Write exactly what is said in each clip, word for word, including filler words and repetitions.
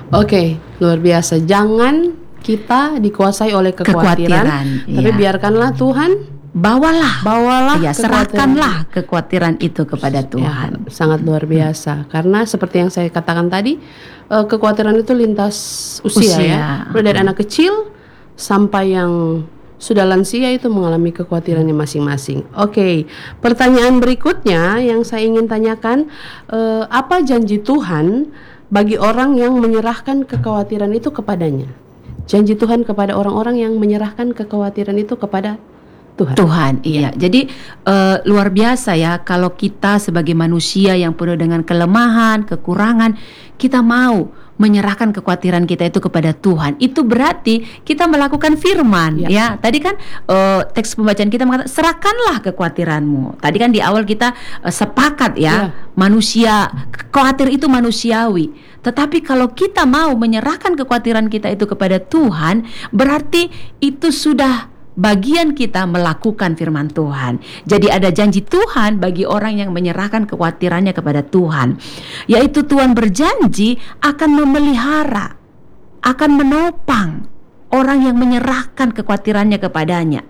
Oke, luar biasa. Jangan kita dikuasai oleh kekhawatiran, Kekhawatiran, tapi iya. biarkanlah Tuhan Bawalah, bawalah ya kekhawatiran. serahkanlah kekhawatiran itu kepada Tuhan. Ya, sangat luar biasa. Karena seperti yang saya katakan tadi, eh, kekhawatiran itu lintas usia, Usia. ya. Mulai dari anak kecil sampai yang sudah lansia itu mengalami kekhawatirannya masing-masing. Oke, pertanyaan berikutnya yang saya ingin tanyakan, eh, apa janji Tuhan bagi orang yang menyerahkan kekhawatiran itu kepadanya? Janji Tuhan kepada orang-orang yang menyerahkan kekhawatiran itu kepada Tuhan. Tuhan, iya. Jadi eh, luar biasa ya kalau kita sebagai manusia yang penuh dengan kelemahan, kekurangan, kita mau menyerahkan kekhawatiran kita itu kepada Tuhan. Itu berarti kita melakukan firman, ya. Ya. Tadi kan eh, teks pembacaan kita mengatakan serahkanlah kekhawatiranmu. Tadi kan di awal kita eh, sepakat ya, Ya. manusia khawatir itu manusiawi. Tetapi kalau kita mau menyerahkan kekhawatiran kita itu kepada Tuhan, berarti itu sudah bagian kita melakukan firman Tuhan. Jadi ada janji Tuhan bagi orang yang menyerahkan kekhawatirannya kepada Tuhan, yaitu Tuhan berjanji akan memelihara, akan menopang orang yang menyerahkan kekhawatirannya kepadanya.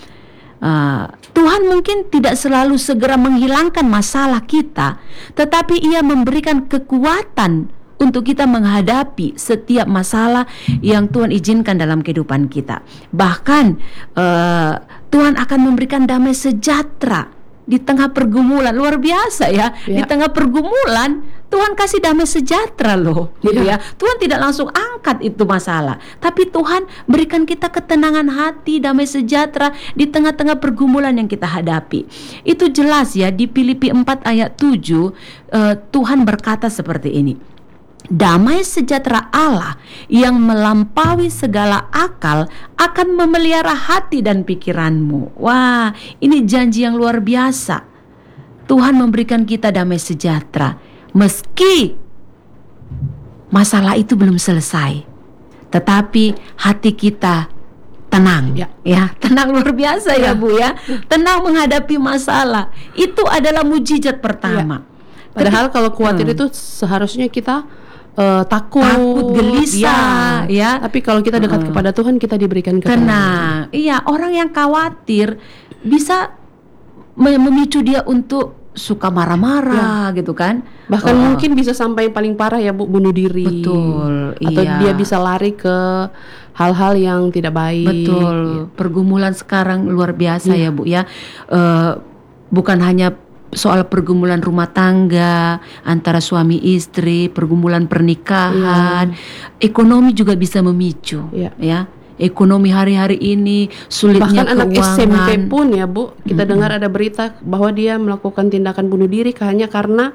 Uh, Tuhan mungkin tidak selalu segera menghilangkan masalah kita, tetapi Ia memberikan kekuatan untuk kita menghadapi setiap masalah yang Tuhan izinkan dalam kehidupan kita. Bahkan uh, Tuhan akan memberikan damai sejahtera di tengah pergumulan. Luar biasa ya, ya. Di tengah pergumulan Tuhan kasih damai sejahtera loh, gitu ya. Ya. Tuhan tidak langsung angkat itu masalah, tapi Tuhan berikan kita ketenangan hati, damai sejahtera di tengah-tengah pergumulan yang kita hadapi. Itu jelas ya di Filipi empat ayat tujuh, uh, Tuhan berkata seperti ini. Damai sejahtera Allah yang melampaui segala akal akan memelihara hati dan pikiranmu. Wah, ini janji yang luar biasa. Tuhan memberikan kita damai sejahtera meski masalah itu belum selesai, tetapi hati kita tenang, ya, ya tenang luar biasa ya, ya Bu ya. Tenang menghadapi masalah itu adalah mukjizat pertama. Ya. Padahal kalau khawatir hmm. itu seharusnya kita Uh, takut, takut, gelisah, ya. ya. Tapi kalau kita dekat uh, kepada Tuhan, kita diberikan ketenangan. Tenang, iya. Orang yang khawatir bisa memicu dia untuk suka marah-marah, ya. Gitu kan. Bahkan uh, mungkin bisa sampai paling parah ya Bu, bunuh diri. Betul. Atau iya. dia bisa lari ke hal-hal yang tidak baik. Betul. Ya. Pergumulan sekarang luar biasa ya, ya Bu ya. Uh, bukan hanya soal pergumulan rumah tangga antara suami istri, pergumulan pernikahan, ya. Ekonomi juga bisa memicu, ya. ya. Ekonomi hari-hari ini sulitnya bahkan keuangan. Anak S M P pun ya Bu, kita mm-hmm. dengar ada berita bahwa dia melakukan tindakan bunuh diri hanya karena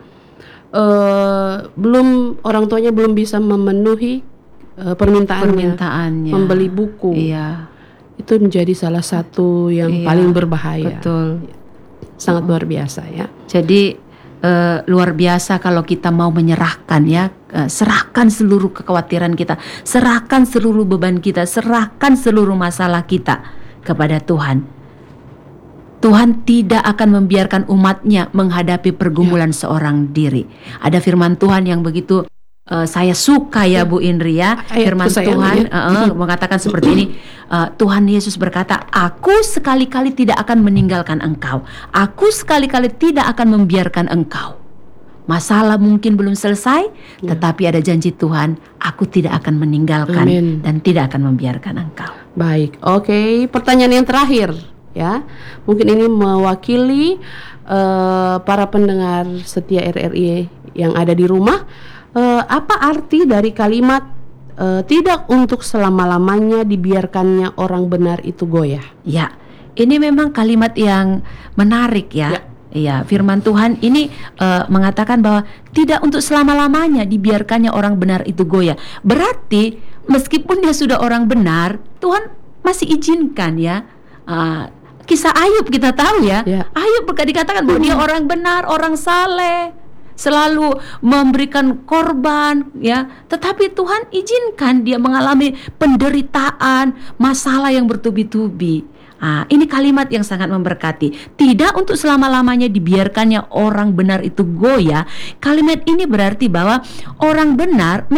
uh, belum orang tuanya belum bisa memenuhi uh, permintaannya, permintaannya, membeli buku. Iya. Itu menjadi salah satu yang iya, paling berbahaya. Betul. Sangat luar biasa ya. Jadi uh, luar biasa kalau kita mau menyerahkan ya, uh, serahkan seluruh kekhawatiran kita, serahkan seluruh beban kita, serahkan seluruh masalah kita kepada Tuhan. Tuhan tidak akan membiarkan umatnya menghadapi pergumulan ya. Seorang diri. Ada firman Tuhan yang begitu uh, saya suka ya, ya. Bu Indri ya. Ayat firman Tuhan uh, uh, mengatakan seperti ini. Uh, Tuhan Yesus berkata, aku sekali-kali tidak akan meninggalkan engkau. Aku sekali-kali tidak akan membiarkan engkau. Masalah mungkin belum selesai, ya. Tetapi ada janji Tuhan, aku tidak akan meninggalkan Amin. Dan tidak akan membiarkan engkau. Baik, oke. Okay. Pertanyaan yang terakhir ya. Mungkin ini mewakili uh, para pendengar setia R R I yang ada di rumah. Uh, apa arti dari kalimat Uh, tidak untuk selama-lamanya dibiarkannya orang benar itu goyah? Ya, ini memang kalimat yang menarik ya. Ya. Iya, firman Tuhan ini uh, mengatakan bahwa tidak untuk selama-lamanya dibiarkannya orang benar itu goyah. Berarti meskipun dia sudah orang benar, Tuhan masih izinkan ya. Uh, kisah Ayub kita tahu ya. ya. Ayub dikatakan bahwa dia orang benar, orang saleh, selalu memberikan korban ya, tetapi Tuhan izinkan dia mengalami penderitaan, masalah yang bertubi-tubi. Ah, ini kalimat yang sangat memberkati. Tidak untuk selama-lamanya dibiarkannya orang benar itu goyah. Kalimat ini berarti bahwa orang benar